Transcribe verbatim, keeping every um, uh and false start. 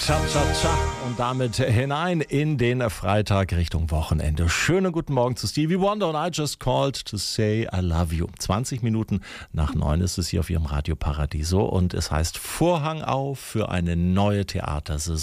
Cha-cha-cha und damit hinein in den Freitag Richtung Wochenende. Schönen guten Morgen zu Stevie Wonder und I Just Called to Say I Love You. zwanzig Minuten nach neun ist es hier auf Ihrem Radio Paradiso und es heißt Vorhang auf für eine neue Theatersaison.